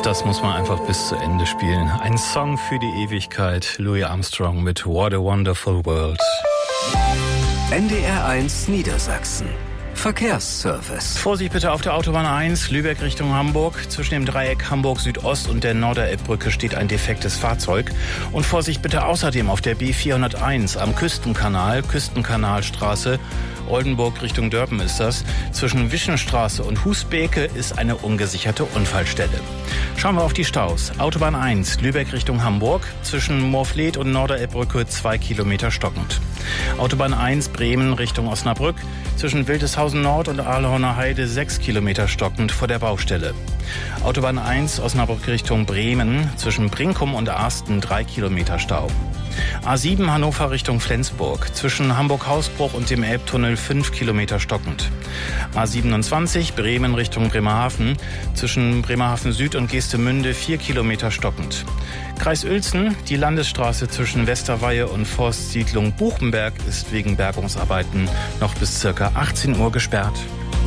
Das muss man einfach bis zu Ende spielen. Ein Song für die Ewigkeit. Louis Armstrong mit What a Wonderful World. NDR 1 Niedersachsen. Verkehrsservice. Vorsicht bitte auf der Autobahn 1, Lübeck Richtung Hamburg. Zwischen dem Dreieck Hamburg Südost und der Norderelbbrücke steht ein defektes Fahrzeug. Und Vorsicht bitte außerdem auf der B401 am Küstenkanalstraße. Oldenburg Richtung Dörpen ist das. Zwischen Wischenstraße und Husbeke ist eine ungesicherte Unfallstelle. Schauen wir auf die Staus. Autobahn 1, Lübeck Richtung Hamburg. Zwischen Moorfleet und Norderelbbrücke 2 Kilometer stockend. Autobahn 1, Bremen Richtung Osnabrück. Zwischen Wildeshausen Nord und Ahlhorner Heide 6 Kilometer stockend vor der Baustelle. Autobahn 1, Osnabrück Richtung Bremen. Zwischen Brinkum und Arsten 3 Kilometer Stau. A7 Hannover Richtung Flensburg. Zwischen Hamburg-Hausbruch und dem Elbtunnel 5 Kilometer stockend. A27 Bremen Richtung Bremerhaven. Zwischen Bremerhaven Süd und Geestemünde 4 Kilometer stockend. Kreis Uelzen, die Landesstraße zwischen Westerweihe und Forstsiedlung Buchenberg ist wegen Bergungsarbeiten noch bis ca. 18 Uhr gesperrt.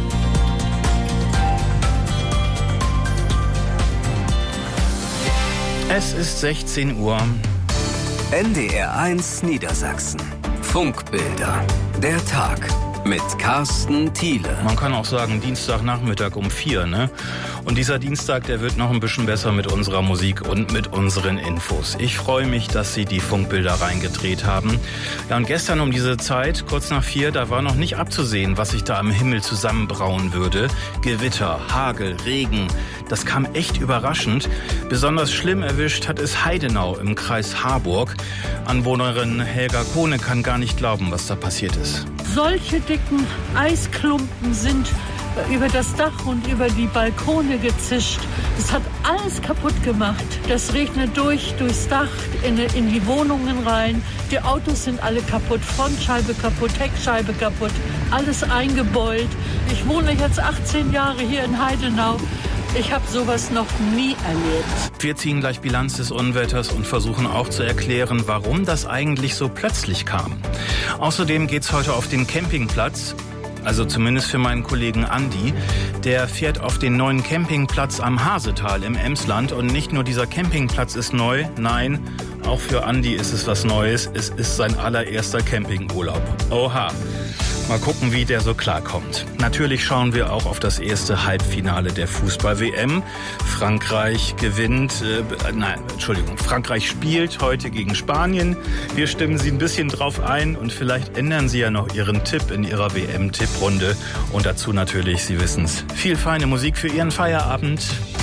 Es ist 16 Uhr. NDR 1 Niedersachsen. Funkbilder. Der Tag mit Carsten Thiele. Man kann auch sagen Dienstagnachmittag um 4, ne? Und dieser Dienstag, der wird noch ein bisschen besser mit unserer Musik und mit unseren Infos. Ich freue mich, dass Sie die Funkbilder reingedreht haben. Ja, und gestern um diese Zeit, kurz nach 4, da war noch nicht abzusehen, was sich da am Himmel zusammenbrauen würde. Gewitter, Hagel, Regen, das kam echt überraschend. Besonders schlimm erwischt hat es Heidenau im Kreis Harburg. Anwohnerin Helga Kohne kann gar nicht glauben, was da passiert ist. Solche dicken Eisklumpen sind über das Dach und über die Balkone gezischt. Das hat alles kaputt gemacht. Das regnet durchs Dach in die Wohnungen rein. Die Autos sind alle kaputt. Frontscheibe kaputt, Heckscheibe kaputt. Alles eingebeult. Ich wohne jetzt 18 Jahre hier in Heidenau. Ich habe sowas noch nie erlebt. Wir ziehen gleich Bilanz des Unwetters und versuchen auch zu erklären, warum das eigentlich so plötzlich kam. Außerdem geht's heute auf den Campingplatz. Also zumindest für meinen Kollegen Andi. Der fährt auf den neuen Campingplatz am Hasetal im Emsland. Und nicht nur dieser Campingplatz ist neu, nein, auch für Andi ist es was Neues. Es ist sein allererster Campingurlaub. Oha. Mal gucken, wie der so klarkommt. Natürlich schauen wir auch auf das erste Halbfinale der Fußball-WM. Frankreich Frankreich spielt heute gegen Spanien. Wir stimmen Sie ein bisschen drauf ein und vielleicht ändern Sie ja noch Ihren Tipp in Ihrer WM-Tipprunde. Und dazu natürlich, Sie wissen's, viel feine Musik für Ihren Feierabend.